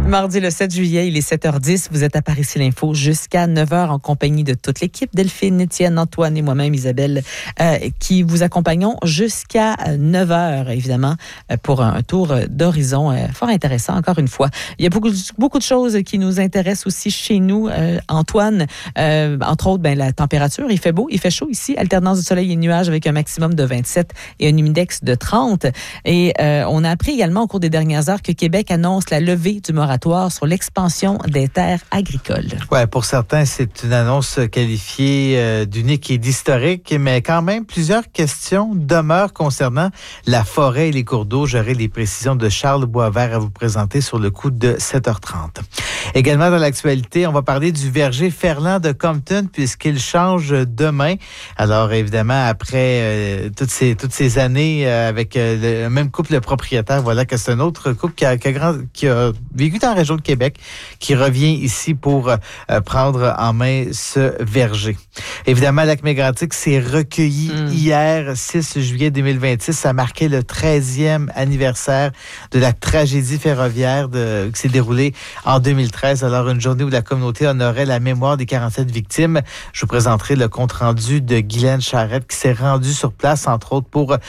Mardi le 7 juillet, il est 7h10. Vous êtes à Paris Ici l'Info jusqu'à 9h en compagnie de toute l'équipe. Delphine, Étienne, Antoine et moi-même, Isabelle, qui vous accompagnons jusqu'à 9h, évidemment, pour un tour d'horizon fort intéressant, encore une fois. Il y a beaucoup de choses qui nous intéressent aussi chez nous. Antoine, entre autres, la température, il fait beau, il fait chaud ici. Alternance de soleil et de nuages avec un maximum de 27 et un index de 30. Et on a appris également au cours des dernières heures que Québec annonce la levée du moratoire sur l'expansion des terres agricoles. Ouais, pour certains, c'est une annonce qualifiée d'unique et d'historique, mais quand même, plusieurs questions demeurent concernant la forêt et les cours d'eau. J'aurai les précisions de Charles Boisvert à vous présenter sur le coup de 7h30. Également dans l'actualité, on va parler du verger Ferland de Compton puisqu'il change demain. Alors évidemment, après toutes ces années avec le même couple de propriétaires, voilà que c'est un autre couple qui a vécu dans la région de Québec, qui revient ici pour prendre en main ce verger. Évidemment, Lac-Mégantic s'est recueilli hier, 6 juillet 2026. Ça marquait le 13e anniversaire de la tragédie ferroviaire qui s'est déroulée en 2013. Alors, une journée où la communauté honorait la mémoire des 47 victimes. Je vous présenterai le compte-rendu de Guylaine Charette qui s'est rendue sur place, entre autres, pour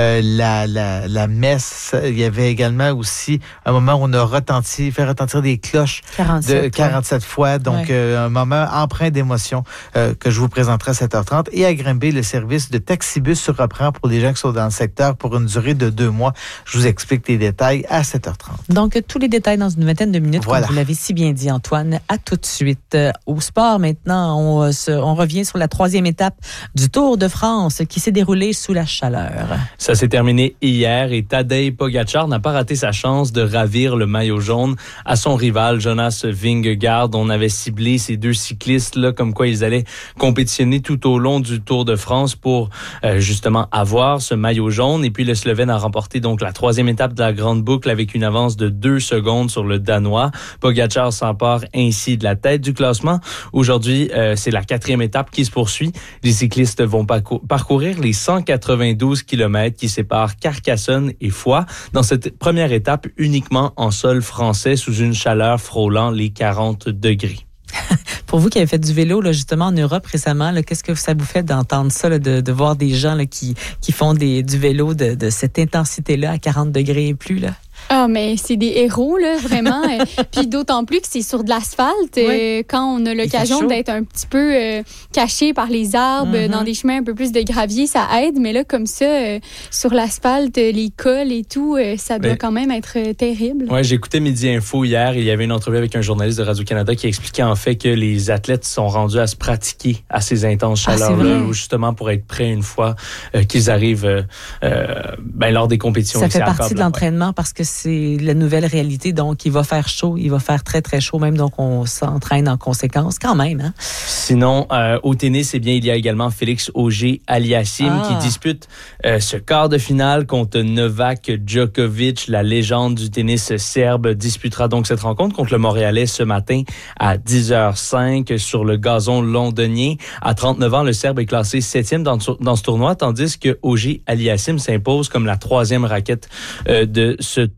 la messe. Il y avait également aussi un moment où on a fait retentir des cloches 47 fois. Donc, un moment empreint d'émotion que je vous présenterai à 7h30. Et à Grimby, le service de taxibus se reprend pour les gens qui sont dans le secteur pour une durée de 2 mois. Je vous explique les détails à 7h30. Donc, tous les détails dans une vingtaine de minutes, voilà. Comme vous l'avez si bien dit, Antoine. À tout de suite. Au sport, maintenant, on revient sur la 3e étape du Tour de France qui s'est déroulée sous la chaleur. Ça s'est terminé hier et Tadej Pogačar n'a pas raté sa chance de ravir le maillot jaune à son rival Jonas Vingegaard. On avait ciblé ces deux cyclistes-là comme quoi ils allaient compétitionner tout au long du Tour de France pour justement avoir ce maillot jaune. Et puis le Slovène a remporté donc la 3e étape de la Grande Boucle avec une avance de 2 secondes sur le Danois. Pogačar s'empare ainsi de la tête du classement. Aujourd'hui, c'est la 4e étape qui se poursuit. Les cyclistes vont parcourir les 192 km qui séparent Carcassonne et Foix. Dans cette première étape, uniquement en sol français, sous une chaleur frôlant les 40 degrés. Pour vous qui avez fait du vélo là, justement en Europe récemment, là, qu'est-ce que ça vous fait d'entendre ça, là, de voir des gens là, qui font du vélo de cette intensité-là à 40 degrés et plus? Là? Ah, mais c'est des héros, là, vraiment. Puis d'autant plus que c'est sur de l'asphalte. Quand on a l'occasion d'être un petit peu caché par les arbres, dans des chemins un peu plus de gravier, ça aide. Mais là, comme ça, sur l'asphalte, les cols et tout, ça doit quand même être terrible. Oui, j'écoutais Midi Info hier. Il y avait une entrevue avec un journaliste de Radio-Canada qui expliquait en fait que les athlètes sont rendus à se pratiquer à ces intenses chaleurs-là, justement pour être prêts une fois qu'ils arrivent lors des compétitions. Ça fait partie de l'entraînement parce que c'est la nouvelle réalité. Donc, il va faire chaud. Il va faire très, très chaud même. Donc, on s'entraîne en conséquence quand même. Hein? Sinon, au tennis, il y a également Félix Auger-Aliassime qui dispute ce quart de finale contre Novak Djokovic. La légende du tennis serbe disputera donc cette rencontre contre le Montréalais ce matin à 10h05 sur le gazon londonien. À 39 ans, le Serbe est classé 7e dans ce tournoi, tandis que Auger-Aliassime s'impose comme la 3e raquette de ce